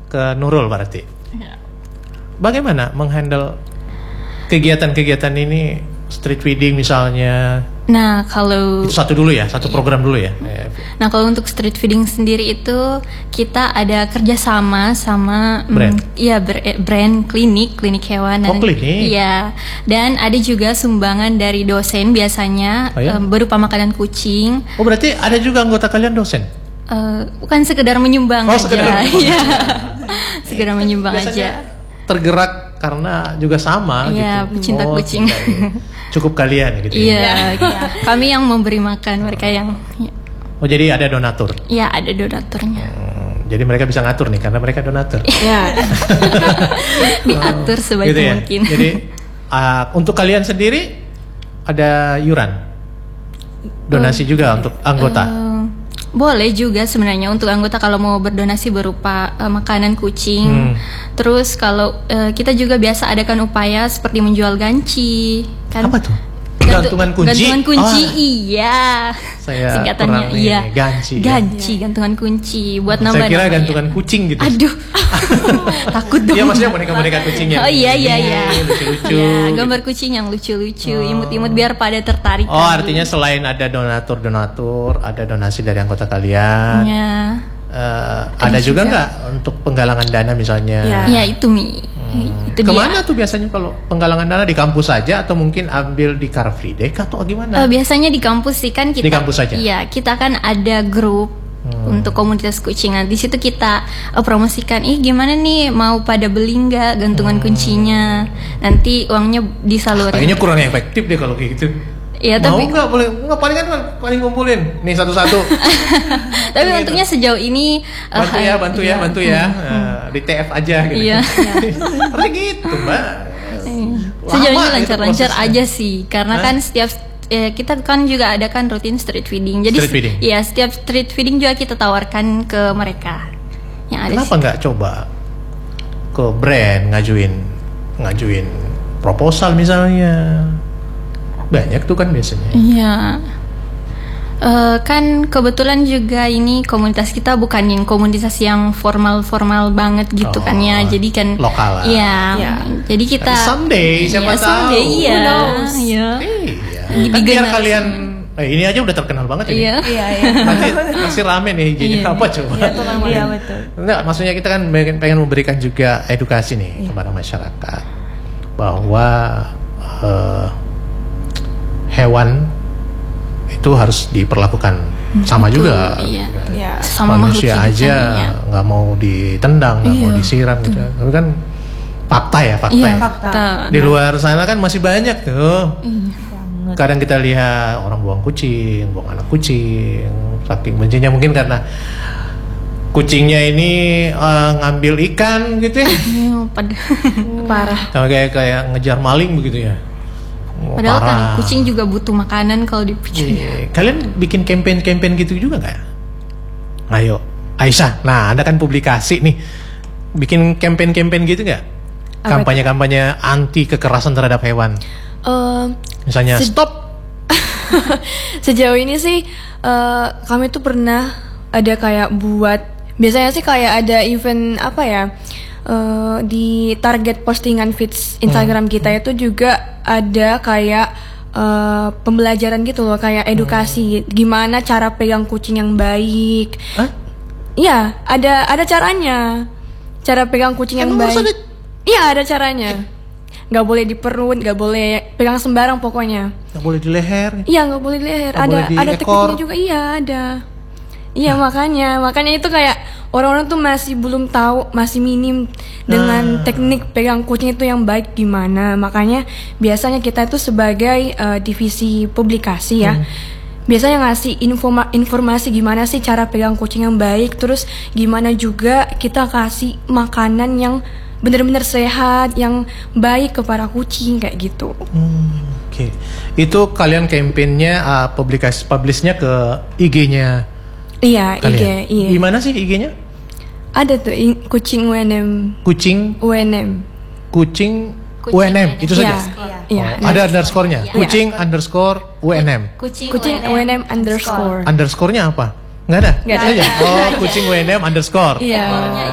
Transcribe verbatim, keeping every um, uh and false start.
ke Nurul berarti. Ya. Bagaimana menghandle kegiatan-kegiatan ini, street feeding misalnya? Nah kalau Itu satu dulu ya, satu program dulu ya. Nah kalau untuk street feeding sendiri itu kita ada kerjasama sama Brand? mm, ya ber- brand klinik, klinik hewan. Oh, klinik? Iya. Dan ada juga sumbangan dari dosen biasanya Oh, ya? em, berupa makanan kucing. Oh berarti ada juga anggota kalian dosen? Eh, bukan sekedar menyumbang Oh, aja. sekedar menyumbang. Iya. Sekedar menyumbang Biasanya aja. tergerak karena juga sama Iya, gitu. pecinta Oh, kucing. tidak, ya. Cukup kalian gitu. Iya. Kami yang memberi makan, mereka yang ya, Oh jadi ada donatur. ya ada donaturnya. Hmm, jadi mereka bisa ngatur nih karena mereka donatur. Ya. Diatur sebaik Gitu ya? mungkin. Jadi uh, untuk kalian sendiri ada yuran donasi juga untuk anggota. Eh, boleh juga sebenarnya untuk anggota kalau mau berdonasi berupa eh, makanan kucing. Hmm. Terus kalau eh, kita juga biasa adakan upaya seperti menjual ganci. Kan? Apa tuh? Gantu- Gantungan kunci. Gantungan kunci, Oh, iya. saya Singkatannya kurang ini, iya. ganci, ya. Ganci, gantungan kunci buat nambah. Saya kira gantungan kucing gitu. Aduh, takut dong. Iya maksudnya boneka-boneka kucing yang Oh iya iya ini, iya. lucu-lucu. Iya, gambar kucing yang lucu-lucu, imut-imut biar pada tertarik. Oh kan. artinya selain ada donatur-donatur, ada donasi dari anggota kalian. Ya. Eh, ada juga nggak untuk penggalangan dana misalnya? Ya. Ya itu Mi. Itu Kemana dia. tuh biasanya kalau penggalangan dana di kampus saja atau mungkin ambil di Car Free Day atau gimana? Eh, biasanya di kampus sih kan kita. Di kampus saja? Iya, kita kan ada grup untuk komunitas kucing. Nah, di situ kita eh, promosikan, ih gimana nih mau pada beli nggak gantungan kuncinya? Nanti uangnya disalurin. Kayaknya kurang efektif deh kalau kayak gitu. Iya, Mau tapi nggak boleh nggak paling kan paling kumpulin nih satu-satu. tapi Gitu. untungnya sejauh ini eh, Bantu ya, bantu ya, iya. bantu ya. Eh, di T F aja gitu. Iya. Seperti gitu, Mbak. Sejauh ini Lama lancar-lancar gitu prosesnya. aja sih, karena Hah? kan setiap eh, kita kan juga ada kan rutin street feeding. Jadi Street feeding? ya setiap street feeding juga kita tawarkan ke mereka yang ada. Kenapa nggak coba ke brand ngajuin ngajuin proposal misalnya? Banyak tuh kan biasanya. Iya. Eh, kan kebetulan juga ini komunitas kita bukan yang komunitas yang formal-formal banget gitu Oh, kan ya. Jadi kan lokal lah. Iya. Ya. Jadi kita Someday, siapa Iya, tahu. someday, iya. Who knows? Iya. Iya. Di- Kan biar digenar. kalian eh, ini aja udah terkenal banget ini. Iya. Iya, iya. Masih, masih rame nih jadi Iya. apa coba? Iya, tulang iya betul. Enggak, maksudnya kita kan pengen, pengen memberikan juga edukasi nih kepada masyarakat bahwa eh, hewan itu harus diperlakukan sama juga. Iya. Ya. Sama Manusia makhluk hidup aja lainnya. nggak mau ditendang, nggak mau Iya, disiram gitu. Itu kan fakta ya, fakta. Iya, ya. fakta. Di luar sana kan masih banyak tuh. Iya. Kadang kita lihat orang buang kucing, buang anak kucing, saking bencinya mungkin karena kucingnya ini eh, ngambil ikan gitu ya, Iya, pad- Parah. sama kayak kayak ngejar maling begitu ya. Oh, Padahal kan parah. kucing juga butuh makanan kalau dipikir. Iya. Kalian bikin campaign-campaign gitu juga nggak? Ayo, Aisyah. Nah, Anda kan publikasi nih, bikin campaign-campaign gitu nggak? Apa Kampanye-kampanye anti kekerasan terhadap hewan. Eh, Misalnya Se- stop. Sejauh ini sih eh, kami tuh pernah ada kayak buat, biasanya sih kayak ada event apa ya, eh, di target postingan feeds Instagram kita itu juga ada kayak eh, pembelajaran gitu loh, kayak edukasi gimana cara pegang kucing yang baik. Hah? Iya, ada ada caranya. Cara pegang kucing yang Emang harus baik. ada- Iya, ada caranya. Nggak boleh di perut, nggak boleh pegang sembarang pokoknya. Nggak boleh di leher. Iya, nggak boleh di leher. Nggak Ada boleh di ada ekor. tekniknya juga. Iya, ada. Iya, makanya makanya itu kayak orang-orang tuh masih belum tahu, masih minim dengan Nah. teknik pegang kucing itu yang baik gimana. Makanya biasanya kita itu sebagai eh, divisi publikasi ya. Hmm. Biasanya ngasih informa- informasi gimana sih cara pegang kucing yang baik, terus gimana juga kita kasih makanan yang benar-benar sehat, yang baik kepada kucing kayak gitu. Hmm, Oke, itu kalian campaignnya uh, publikasi publishnya ke I G-nya Iya, I G, kalian. iya. Gimana sih I G-nya? Ada tuh i- kucing U N M, Kucing, U N M. kucing, Kucing U N M, itu saja. Iya, iya. Oh, ada underscore-nya. Iya. Kucing underscore U N M. Kucing, Kucing U N M underscore. Underscore-nya apa? Nggak ada. Nggak Itu ada. aja? Oh, kucing U N M underscore. Iya.